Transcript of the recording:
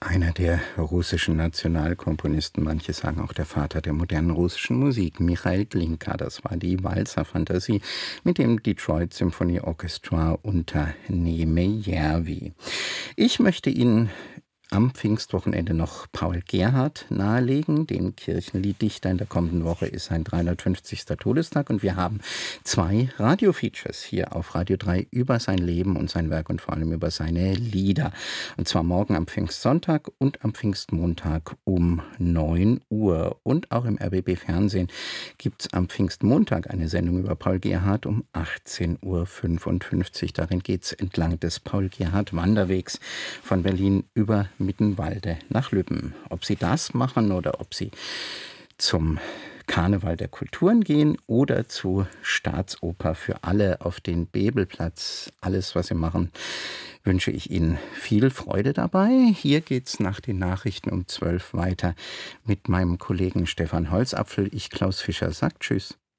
Einer der russischen Nationalkomponisten, manche sagen auch der Vater der modernen russischen Musik, Michail Glinka. Das war die Walzer-Fantasie mit dem Detroit Symphony Orchestra unter Nemejerwi. Ich möchte Ihnen am Pfingstwochenende noch Paul Gerhardt nahelegen, den Kirchenlieddichter. In der kommenden Woche ist sein 350. Todestag und wir haben 2 Radiofeatures hier auf Radio 3 über sein Leben und sein Werk und vor allem über seine Lieder. Und zwar morgen am Pfingstsonntag und am Pfingstmontag um 9 Uhr. Und auch im RBB-Fernsehen gibt es am Pfingstmontag eine Sendung über Paul Gerhardt um 18:55 Uhr. Darin geht es entlang des Paul-Gerhardt-Wanderwegs von Berlin über Mittenwalde nach Lübben. Ob Sie das machen oder ob Sie zum Karneval der Kulturen gehen oder zur Staatsoper für alle auf den Bebelplatz, alles, was Sie machen, wünsche ich Ihnen viel Freude dabei. Hier geht's nach den Nachrichten um 12 weiter mit meinem Kollegen Stefan Holzapfel. Ich, Klaus Fischer, sagt Tschüss.